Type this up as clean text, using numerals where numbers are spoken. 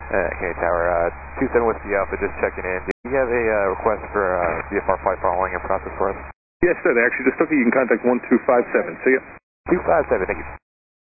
Okay, Tower, 27 Whiskey Alpha, just checking in. Do you have a request for VFR flight following in process for us? Yes, sir. They actually just took it. You can contact 1257. See ya. 257, thank you.